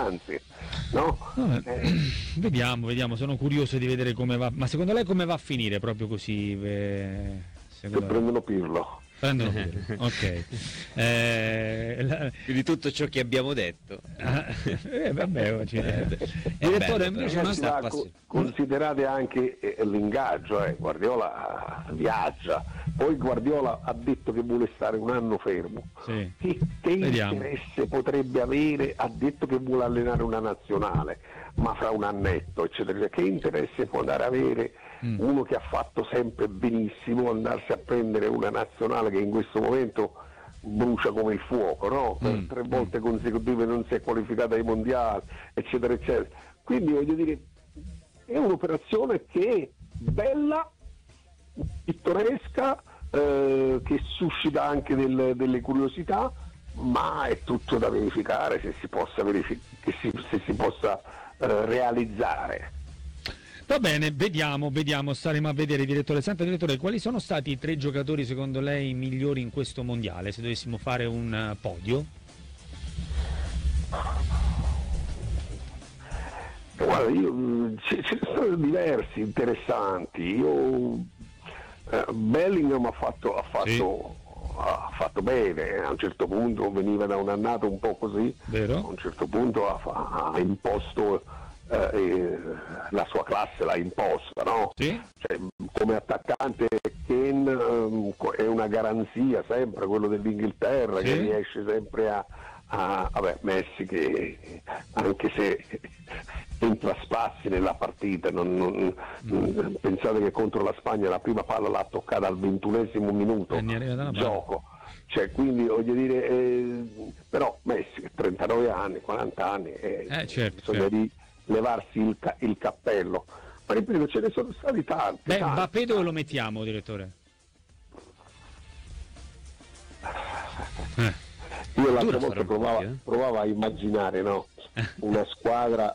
anzi, no? Vediamo, sono curioso di vedere come va. Ma secondo lei come va a finire proprio così? Se prendono Pirlo. Ok. Di tutto ciò che abbiamo detto. Direttore, invece considerate anche l'ingaggio, Guardiola viaggia, poi Guardiola ha detto che vuole stare un anno fermo. Sì. Che interesse potrebbe avere? Ha detto che vuole allenare una nazionale, ma fra un annetto, eccetera. Che interesse può andare a avere uno che ha fatto sempre benissimo andarsi a prendere una nazionale che in questo momento brucia come il fuoco, no? Per 3 volte consecutive non si è qualificata ai mondiali, eccetera eccetera. Quindi voglio dire, è un'operazione che è bella, pittoresca, che suscita anche delle curiosità, ma è tutto da verificare se si possa realizzare. Va bene, vediamo, staremo a vedere, direttore. Senta, direttore, quali sono stati i 3 giocatori secondo lei migliori in questo mondiale, se dovessimo fare un podio? Guarda, ce ne sono diversi interessanti. Bellingham ha fatto bene, a un certo punto veniva da un'annata un po' così, vero? A un certo punto ha imposto la sua classe, l'ha imposta, no? Sì. Cioè, come attaccante Kane è una garanzia sempre, quello dell'Inghilterra, sì, che riesce sempre Messi che anche se entra a spazzi nella partita, pensate che contro la Spagna la prima palla l'ha toccata al 21esimo minuto gioco, cioè, quindi voglio dire, però Messi 39 anni, 40 anni, bisogna levarsi il cappello, ma ripeto, ce ne sono stati tanti. Mbappé dove lo mettiamo, direttore? Io l'altra volta provavo a immaginare, no? una squadra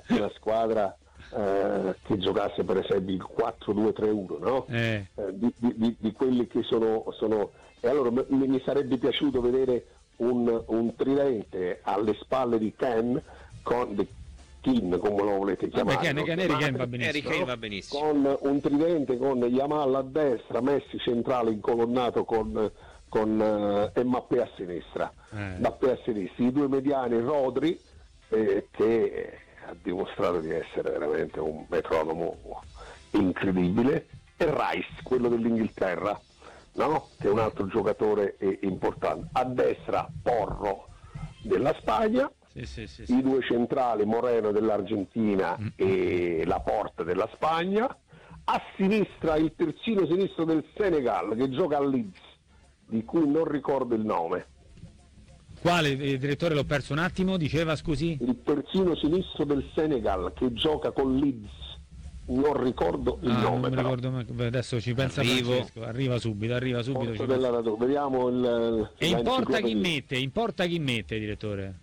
che giocasse per esempio il 4-2-3-1, no? Di quelli che sono e allora mi sarebbe piaciuto vedere un tridente alle spalle di Kane come lo volete chiamare, Harry Kane va benissimo, con un tridente con Yamal a destra, Messi centrale incolonnato con Mbappé a sinistra, i 2 mediani, Rodri che ha dimostrato di essere veramente un metronomo incredibile, e Rice, quello dell'Inghilterra, no? Che è un altro giocatore importante. A destra Porro della Spagna, i 2 centrali, Moreno dell'Argentina e Laporte della Spagna, a sinistra il terzino sinistro del Senegal che gioca a Leeds, di cui non ricordo il nome. Quale, direttore? L'ho perso un attimo, diceva, scusi? Il terzino sinistro del Senegal che gioca con Leeds, non ricordo il nome. Non mi ricordo, adesso ci pensa Francesco, arriva subito. Vediamo e importa chi mette, direttore?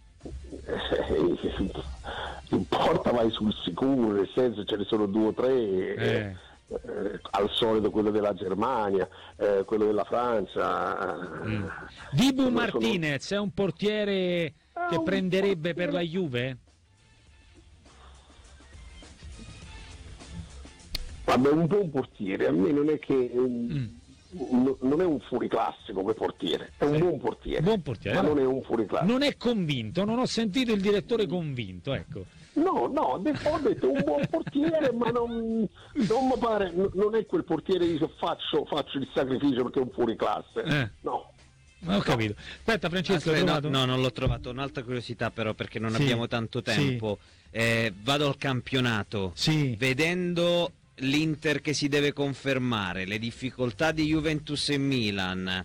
Importa, vai sul sicuro, nel senso ce ne sono 2 o 3 al solito, quello della Germania, quello della Francia. Dibu Martinez è un portiere che prenderebbe per la Juve? Vabbè, un buon portiere, a me non è che non è un fuoriclasse come portiere, è un buon portiere, ma non è un fuoriclasse. Non è convinto, non ho sentito il direttore convinto, ecco. No, ho detto un buon portiere, ma non mi pare, non è quel portiere che dice faccio il sacrificio perché è un fuoriclasse. No. Ho capito. Aspetta, Francesco, no, non l'ho trovato. Un'altra curiosità, però, perché non abbiamo tanto tempo. Vado al campionato. Vedendo l'Inter che si deve confermare, le difficoltà di Juventus e Milan,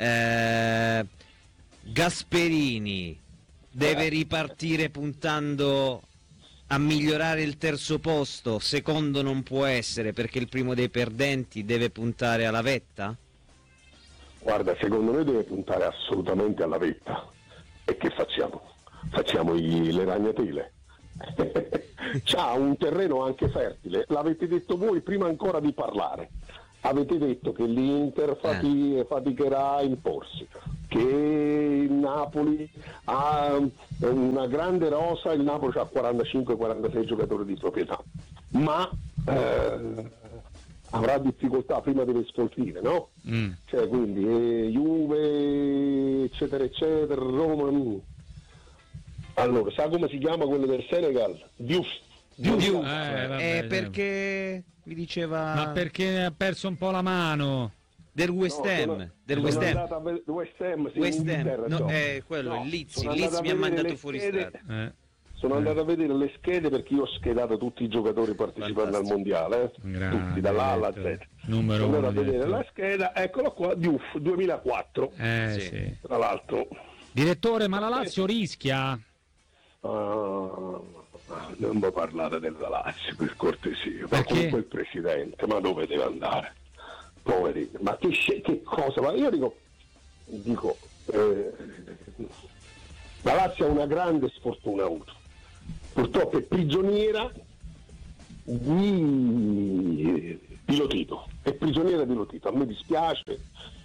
Gasperini deve ripartire puntando a migliorare il terzo posto, secondo non può essere perché il primo dei perdenti deve puntare alla vetta? Guarda, secondo me deve puntare assolutamente alla vetta. E che facciamo? Facciamo le ragnatele. C'ha un terreno anche fertile, l'avete detto voi prima ancora di parlare, avete detto che l'Inter faticherà a imporsi. che il Napoli ha una grande rosa, il Napoli ha 45-46 giocatori di proprietà, ma avrà difficoltà, prima deve sfoltire, no? Cioè, quindi Juve, eccetera eccetera, Roma. Allora, sa come si chiama quello del Senegal? Diouf. Perché mi diceva... Ma perché ha perso un po' la mano? Del West Ham. Quello, il Leeds mi ha mandato fuori strada. Sono andato a vedere le schede, perché io ho schedato tutti i giocatori partecipanti al mondiale, tutti dalla A alla Z. Sono andato a vedere la scheda, eccolo qua, Diouf 2004. Sì. Tra l'altro. Direttore, ma la Lazio rischia? Non mi parlare della Lazio, per cortesia. Ma perché? Comunque il presidente, ma dove deve andare? Poverino, ma che cosa? Ma io dico la Lazio ha una grande sfortuna avuto. Purtroppo è prigioniera di Lotito. A me dispiace,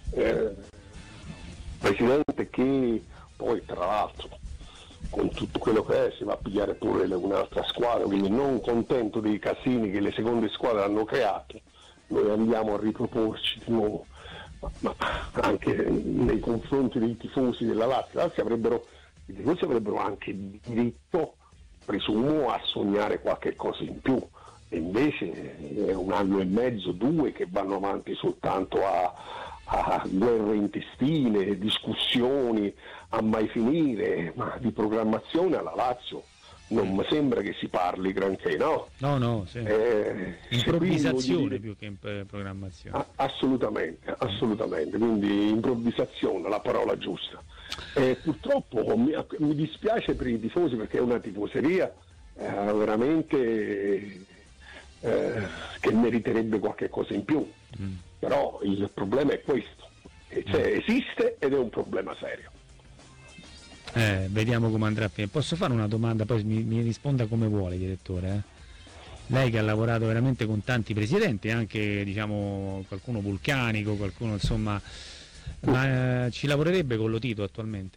presidente, che poi tra l'altro con tutto quello che è si va a pigliare pure un'altra squadra, quindi non contento dei casini che le seconde squadre hanno creato, noi andiamo a riproporci di nuovo, ma anche nei confronti dei tifosi della Lazio. I tifosi avrebbero anche diritto, presumo, a sognare qualche cosa in più, e invece è 1 anno e mezzo, 2 che vanno avanti soltanto a guerre intestine, discussioni a mai finire, ma di programmazione alla Lazio non mi sembra che si parli granché, no? No, sì. Improvvisazione più che programmazione. Assolutamente, quindi improvvisazione, la parola giusta. Purtroppo mi dispiace per i tifosi, perché è una tifoseria veramente che meriterebbe qualche cosa in più, però il problema è questo, esiste ed è un problema serio. Vediamo come andrà a finire. Posso fare una domanda, poi mi risponda come vuole, direttore? Lei che ha lavorato veramente con tanti presidenti, anche diciamo qualcuno vulcanico, qualcuno insomma, ma ci lavorerebbe con Lotito attualmente?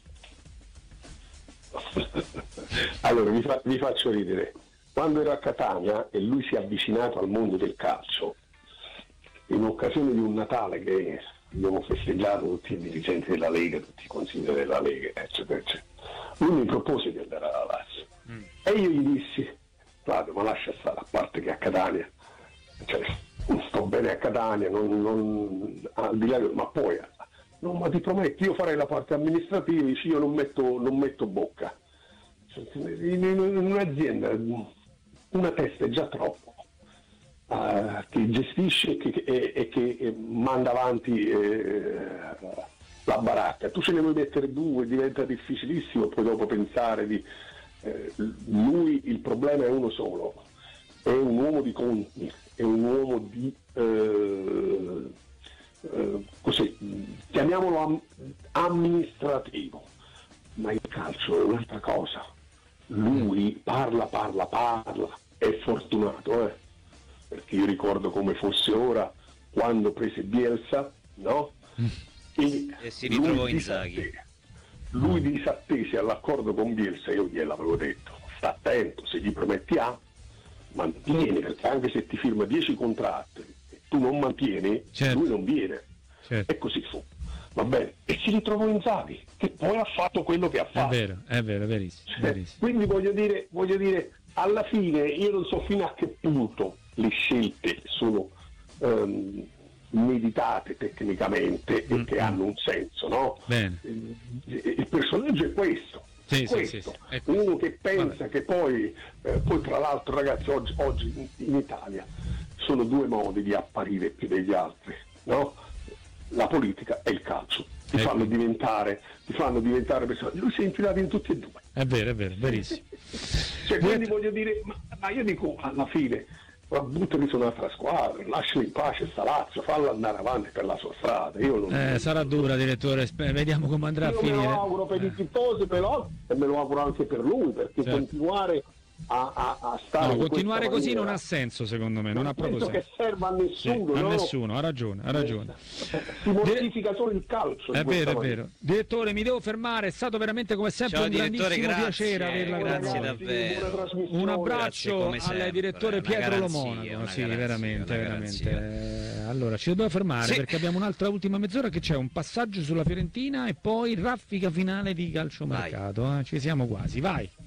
Allora vi faccio ridere. Quando ero a Catania e lui si è avvicinato al mondo del calcio, in occasione di un Natale che abbiamo festeggiato tutti i dirigenti della Lega, tutti i consiglieri della Lega, eccetera, eccetera, lui mi propose di andare alla Lazio. E io gli dissi: Flavio, ma lascia stare, a parte che a Catania, sto bene a Catania, al di là, ma poi, no, ma ti prometto, io farei la parte amministrativa, io non metto bocca. In un'azienda una testa è già troppo, che gestisce e che manda avanti la baracca. Tu ce ne vuoi mettere 2, diventa difficilissimo poi dopo pensare di lui. Il problema è uno solo, è un uomo di conti, è un uomo di così, chiamiamolo amministrativo, ma il calcio è un'altra cosa. Lui parla, è fortunato, perché io ricordo come fosse ora quando prese Bielsa, no? E si ritrovò Inzaghi. Lui disattese all'accordo con Bielsa, io gliel'avevo detto: sta attento, se gli prometti A, mantieni, perché anche se ti firma 10 contratti e tu non mantieni, certo, lui non viene. Certo. E così fu. Va bene, e si ritrovò Inzaghi, che poi ha fatto quello che ha fatto. È vero, verissimo. Quindi voglio dire, alla fine io non so fino a che punto le scelte sono meditate tecnicamente e che hanno un senso, no? Bene. Il personaggio è questo. Sì. Uno che pensa che poi tra l'altro, ragazzi, oggi in Italia sono 2 modi di apparire più degli altri, no? La politica e il calcio ti fanno diventare persone. Lui si è infilato in tutti e 2. È vero, verissimo. Quindi voglio dire, ma io dico, alla fine, buttali su un'altra squadra, lasciali in pace sta Lazio, fallo andare avanti per la sua strada. Io non... sarà dura, direttore, vediamo come andrà a finire. Me lo auguro per i tifosi, però, e me lo auguro anche per lui, perché continuare a stare. No, continuare così non ha senso, secondo me, non ha proprio senso. Che serva a nessuno, sì, a nessuno, ha ragione. Si mortifica solo il calcio. È vero. Direttore, mi devo fermare, è stato veramente come sempre un grandissimo piacere averla con grazie noi. davvero. Un abbraccio al direttore Pietro Lomonaco. Sì, veramente. Allora, ci dobbiamo fermare perché abbiamo un'altra ultima mezz'ora che c'è un passaggio sulla Fiorentina e poi raffica finale di calciomercato. Ci siamo quasi, vai.